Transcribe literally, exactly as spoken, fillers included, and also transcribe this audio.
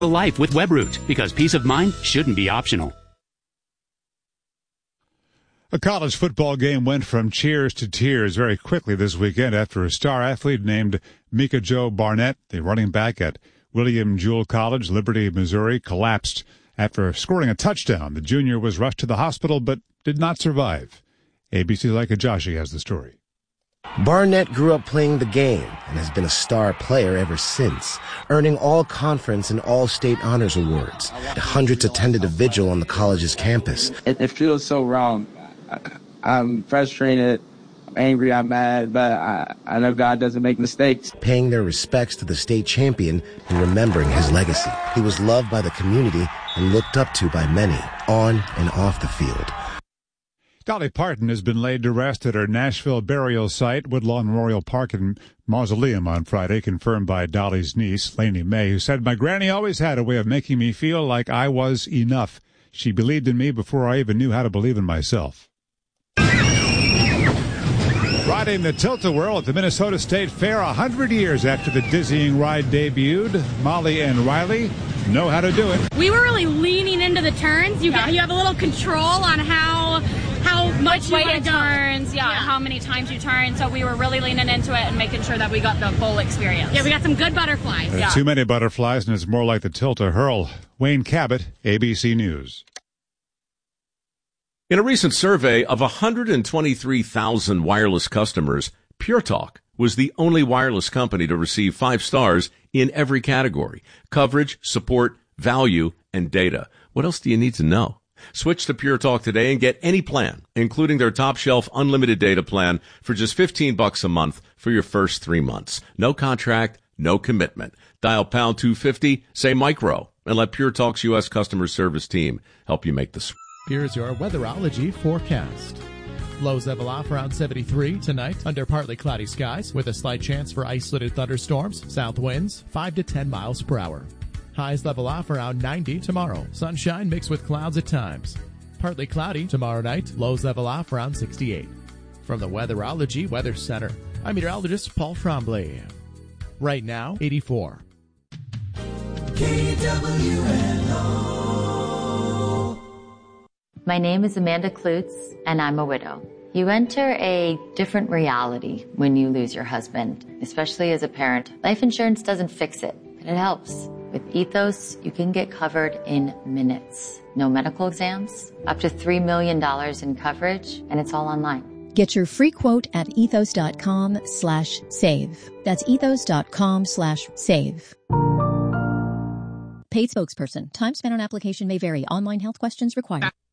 life with WebRoot, because peace of mind shouldn't be optional. A college football game went from cheers to tears very quickly this weekend after a star athlete named Mika Jo Barnett, the running back at William Jewell College, Liberty, Missouri, collapsed after scoring a touchdown. The junior was rushed to the hospital but did not survive. A B C's Leica Joshi has the story. Barnett grew up playing the game and has been a star player ever since, earning all conference and all state honors awards. Hundreds attended a vigil on the college's campus. It, it feels so wrong. I, I'm frustrated, I'm angry, I'm mad, but I, I know God doesn't make mistakes. Paying their respects to the state champion and remembering his legacy. He was loved by the community and looked up to by many, on and off the field. Dolly Parton has been laid to rest at her Nashville burial site, Woodlawn Memorial Park and Mausoleum, on Friday, confirmed by Dolly's niece, Lainey May, who said, "My granny always had a way of making me feel like I was enough. She believed in me before I even knew how to believe in myself." Riding the Tilt-A-Whirl at the Minnesota State Fair a hundred years after the dizzying ride debuted, Molly and Riley know how to do it. We were really leaning into the turns. You, yeah. got, you have a little control on how how much way you it go. turns, yeah, yeah, how many times you turn. So we were really leaning into it and making sure that we got the full experience. Yeah, we got some good butterflies. There's yeah. too many butterflies, and it's more like the Tilt-A-Hurl. Wayne Cabot, A B C News. In a recent survey of one hundred twenty-three thousand wireless customers, Pure Talk was the only wireless company to receive five stars in every category: coverage, support, value, and data. What else do you need to know? Switch to Pure Talk today and get any plan, including their top shelf unlimited data plan, for just fifteen bucks a month for your first three months. No contract, no commitment. Dial pound two fifty, say micro, and let Pure Talk's U S customer service team help you make the switch. Here's your weatherology forecast. Lows level off around seventy-three tonight under partly cloudy skies with a slight chance for isolated thunderstorms. South winds five to ten miles per hour. Highs level off around ninety tomorrow. Sunshine mixed with clouds at times. Partly cloudy tomorrow night. Lows level off around sixty-eight. From the Weatherology Weather Center, I'm meteorologist Paul Tremblay. Right now, eighty-four. K W N O. My name is Amanda Klutz, and I'm a widow. You enter a different reality when you lose your husband, especially as a parent. Life insurance doesn't fix it, but it helps. With Ethos, you can get covered in minutes. No medical exams, up to three million dollars in coverage, and it's all online. Get your free quote at ethos.com slash save. That's ethos.com slash save. Paid spokesperson. Time spent on application may vary. Online health questions required.